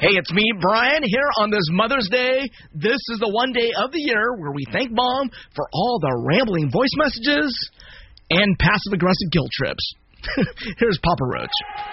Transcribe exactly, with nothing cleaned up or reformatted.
Hey, it's me, Brian, here on this Mother's Day. This is the one day of the year where we thank Mom for all the rambling voice messages and passive-aggressive guilt trips. Here's Papa Roach.